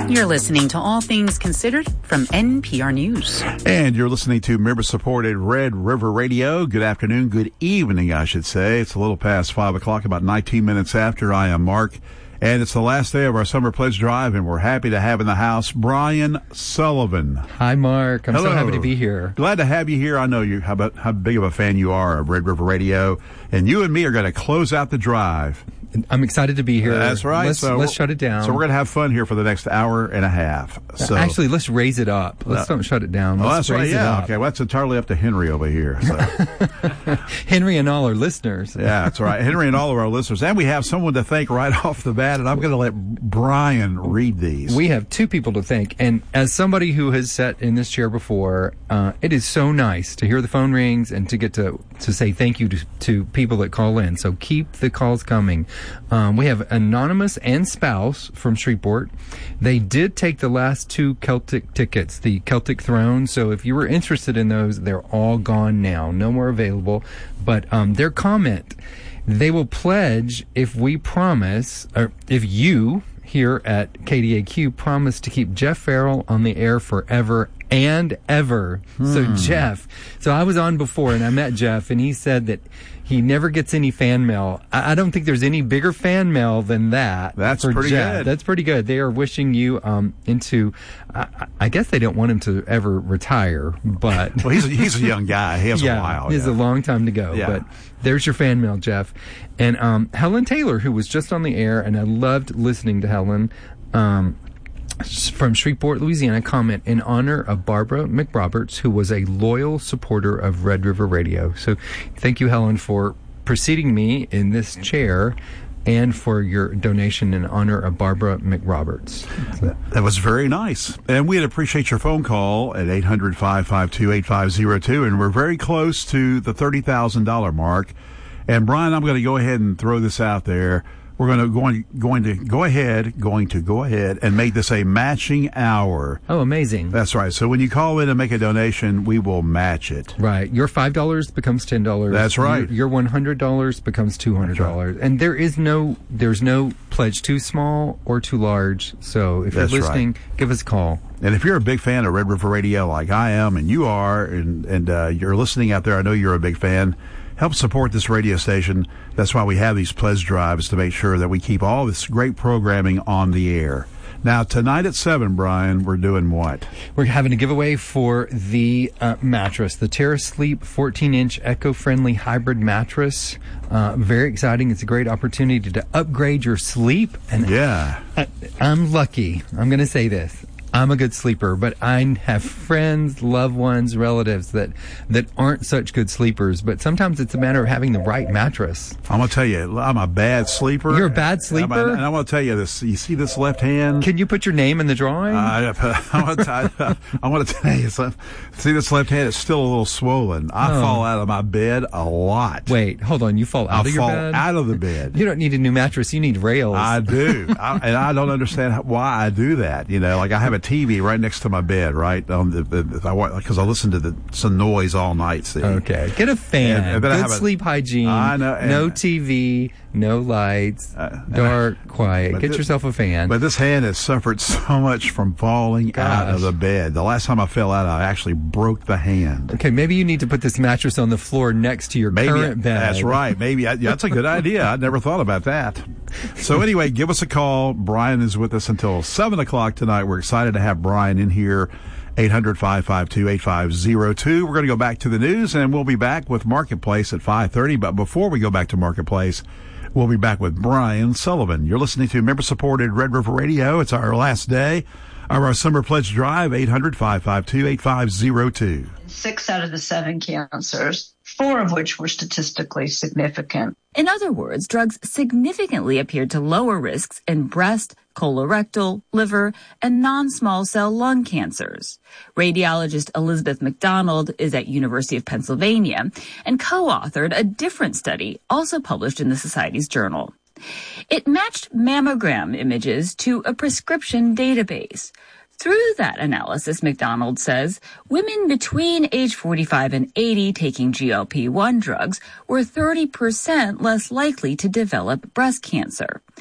You're listening to All Things Considered from NPR News. And you're listening to member-supported Red River Radio. Good afternoon, good evening, I should say. It's a little past 5 o'clock, about 19 minutes after. I am Mark. And it's the last day of our Summer Pledge Drive, and we're happy to have in the house Brian Sullivan. Hi, Mark. I'm Hello. so happy to be here. Glad to have you here. I know how big of a fan you are of Red River Radio, and you and me are going to close out the drive. I'm excited to be here. That's right. Let's shut it down. So we're going to have fun here for the next hour and a half. So actually, let's raise it up. Let's don't shut it down. That's right. Yeah. Okay. Well, that's entirely up to Henry over here. So. Henry and all our listeners. Yeah, that's right. Henry and all of our listeners. And we have someone to thank right off the bat, and I'm going to let Brian read these. We have two people to thank. And as somebody who has sat in this chair before, it is so nice to hear the phone rings and to get to say thank you to people that call in. So keep the calls coming. We have Anonymous and Spouse from Shreveport. They did take the last two Celtic tickets, the Celtic Throne. So if you were interested in those, they're all gone now. No more available. But their comment, they will pledge if we promise, or if you here at KDAQ promise to keep Jeff Farrell on the air forever and ever. So Jeff, I was on before and I met Jeff, and he said that he never gets any fan mail. I don't think there's any bigger fan mail than that. That's pretty good. That's pretty good. They are wishing you into. I guess they don't want him to ever retire, but well, he's a young guy. He has a while. He has a long time to go. Yeah. But there's your fan mail, Jeff. And Helen Taylor, who was just on the air, and I loved listening to Helen. From Shreveport, Louisiana, comment in honor of Barbara McRoberts, who was a loyal supporter of Red River Radio. So thank you, Helen, for preceding me in this chair and for your donation in honor of Barbara McRoberts. That was very nice. And we'd appreciate your phone call at 800-552-8502. And we're very close to the $30,000 mark. And Brian, I'm going to go ahead and throw this out there. We're going to go ahead and make this a matching hour. Oh, amazing. That's right. So when you call in and make a donation, we will match it. Right. Your $5 becomes $10. That's right. Your $100 becomes $200. Right. And there's no pledge too small or too large. So if you're listening, give us a call. And if you're a big fan of Red River Radio like I am, and you are, and you're listening out there, I know you're a big fan. Help support this radio station. That's why we have these pledge drives, to make sure that we keep all this great programming on the air. Now, tonight at 7, Brian, we're doing what? We're having a giveaway for the mattress, the TerraSleep 14-inch eco-friendly hybrid mattress. Very exciting. It's a great opportunity to upgrade your sleep. And yeah. I'm lucky. I'm going to say this. I'm a good sleeper, but I have friends, loved ones, relatives that aren't such good sleepers. But sometimes it's a matter of having the right mattress. I'm going to tell you, I'm a bad sleeper. You're a bad sleeper? And I want to tell you this. You see this left hand? Can you put your name in the drawing? I want to tell you something. See this left hand? It's still a little swollen. I fall out of my bed a lot. Wait, hold on. You fall out of your bed? I fall out of the bed. You don't need a new mattress. You need rails. I do. And I don't understand why I do that. You know, like I have a TV right next to my bed, right? Because I listen to some noise all night. See? Okay, get a fan. Good sleep hygiene. I know. No TV, no lights, dark, quiet. Get yourself a fan. But this hand has suffered so much from falling out of the bed. The last time I fell out, I actually broke the hand. Okay, maybe you need to put this mattress on the floor next to your current bed. That's right. Maybe that's a good idea. I never thought about that. So anyway, give us a call. Brian is with us until 7 o'clock tonight. We're excited to have Brian in here. 800-552-8502. We're going to go back to the news, and we'll be back with Marketplace at 5:30. But before we go back to Marketplace, we'll be back with Brian Sullivan. You're listening to member-supported Red River Radio. It's our last day of our Summer Pledge Drive, 800-552-8502. 6 out of the 7 cancers, 4 of which were statistically significant. In other words, drugs significantly appeared to lower risks in breast, colorectal, liver, and non-small cell lung cancers. Radiologist Elizabeth McDonald is at University of Pennsylvania and co-authored a different study also published in the Society's Journal. It matched mammogram images to a prescription database. Through that analysis, McDonald says, women between age 45 and 80 taking GLP-1 drugs were 30% less likely to develop breast cancer.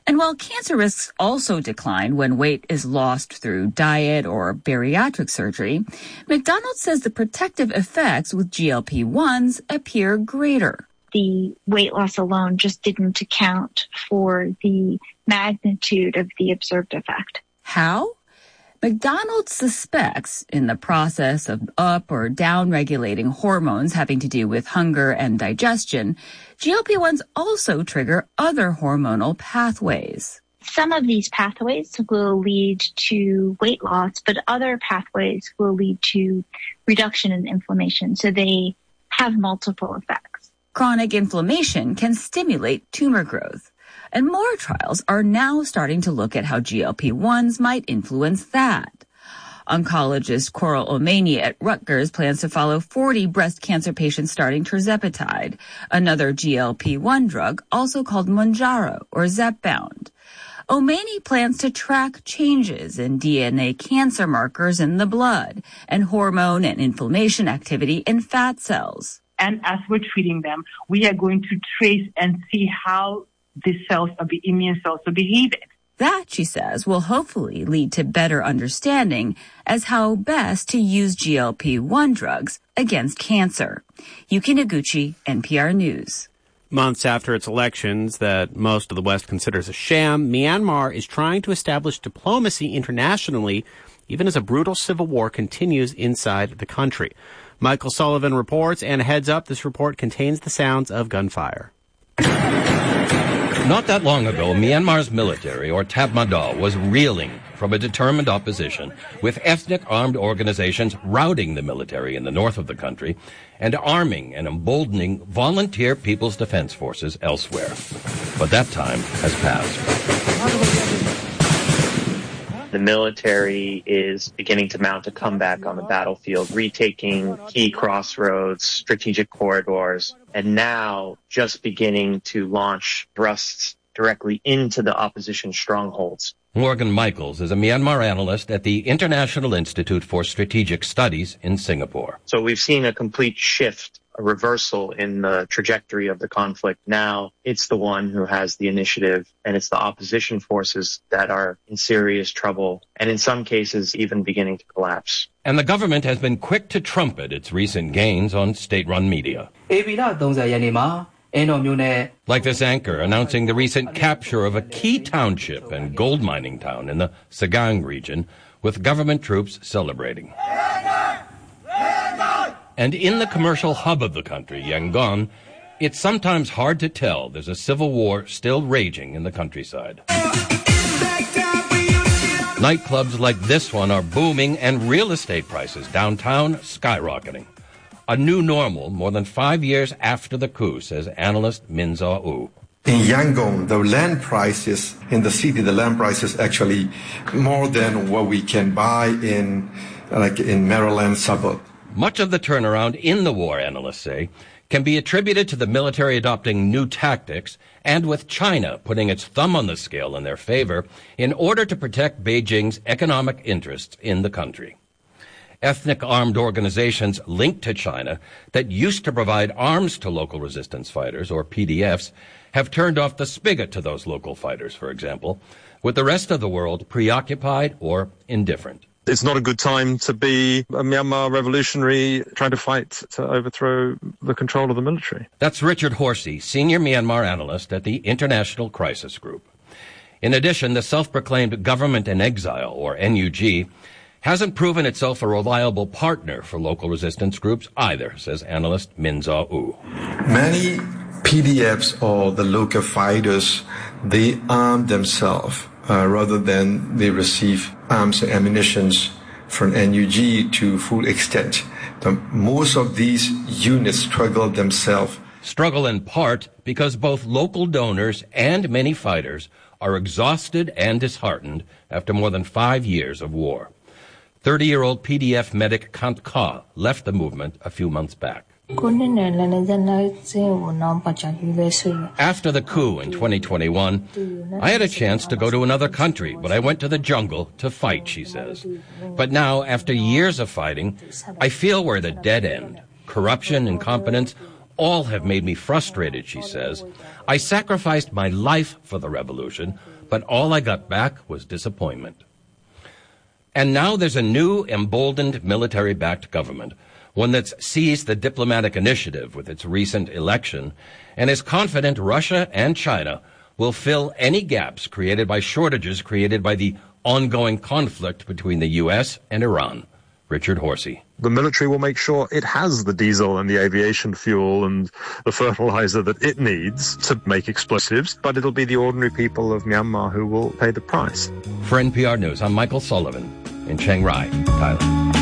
And while cancer risks also decline when weight is lost through diet or bariatric surgery, McDonald says the protective effects with GLP-1s appear greater. The weight loss alone just didn't account for the magnitude of the observed effect. How? McDonald suspects in the process of up or down regulating hormones having to do with hunger and digestion, GLP-1s also trigger other hormonal pathways. Some of these pathways will lead to weight loss, but other pathways will lead to reduction in inflammation. So they have multiple effects. Chronic inflammation can stimulate tumor growth. And more trials are now starting to look at how GLP-1s might influence that. Oncologist Coral Omani at Rutgers plans to follow 40 breast cancer patients starting tirzepatide, another GLP-1 drug also called Mounjaro or Zepbound. Omani plans to track changes in DNA cancer markers in the blood and hormone and inflammation activity in fat cells. And as we're treating them, we are going to trace and see how the cells of the immune cells are behaving. That, she says, will hopefully lead to better understanding as how best to use GLP-1 drugs against cancer. Yuki Noguchi, NPR News. Months after its elections that most of the West considers a sham, Myanmar is trying to establish diplomacy internationally, even as a brutal civil war continues inside the country. Michael Sullivan reports, and heads up, this report contains the sounds of gunfire. Not that long ago, Myanmar's military, or Tatmadaw, was reeling from a determined opposition, with ethnic armed organizations routing the military in the north of the country and arming and emboldening volunteer People's Defense Forces elsewhere. But that time has passed. The military is beginning to mount a comeback on the battlefield, retaking key crossroads, strategic corridors, and now just beginning to launch thrusts directly into the opposition strongholds. Morgan Michaels is a Myanmar analyst at the International Institute for Strategic Studies in Singapore. So we've seen a complete shift, a reversal in the trajectory of the conflict. Now it's the one who has the initiative, and it's the opposition forces that are in serious trouble, and in some cases even beginning to collapse. And the government has been quick to trumpet its recent gains on state-run media. Like this anchor announcing the recent capture of a key township and gold mining town in the Sagang region, with government troops celebrating. And in the commercial hub of the country, Yangon, it's sometimes hard to tell there's a civil war still raging in the countryside. Nightclubs like this one are booming, and real estate prices downtown skyrocketing. A new normal more than 5 years after the coup, says analyst Min Zaw-u. In Yangon, the land prices in the city, the land prices actually more than what we can buy in Maryland suburb. Much of the turnaround in the war, analysts say, can be attributed to the military adopting new tactics and with China putting its thumb on the scale in their favor in order to protect Beijing's economic interests in the country. Ethnic armed organizations linked to China that used to provide arms to local resistance fighters, or PDFs, have turned off the spigot to those local fighters, for example, with the rest of the world preoccupied or indifferent. It's not a good time to be a Myanmar revolutionary trying to fight to overthrow the control of the military. That's Richard Horsey, senior Myanmar analyst at the International Crisis Group. In addition, the self-proclaimed government in exile, or NUG, hasn't proven itself a reliable partner for local resistance groups either, says analyst Min Zaw-u. Many PDFs or the local fighters, they arm themselves rather than they receive arms and ammunition from NUG to full extent. Most of these units struggle themselves. Struggle in part because both local donors and many fighters are exhausted and disheartened after more than 5 years of war. 30-year-old PDF medic Kant Ka left the movement a few months back. After the coup in 2021, I had a chance to go to another country, but I went to the jungle to fight, she says. But now, after years of fighting, I feel we're at a dead end. Corruption, incompetence, all have made me frustrated, she says. I sacrificed my life for the revolution, but all I got back was disappointment. And now there's a new, emboldened, military-backed government, one that's seized the diplomatic initiative with its recent election and is confident Russia and China will fill any gaps created by shortages created by the ongoing conflict between the U.S. and Iran. Richard Horsey. The military will make sure it has the diesel and the aviation fuel and the fertilizer that it needs to make explosives, but it'll be the ordinary people of Myanmar who will pay the price. For NPR News, I'm Michael Sullivan in Chiang Rai, Thailand.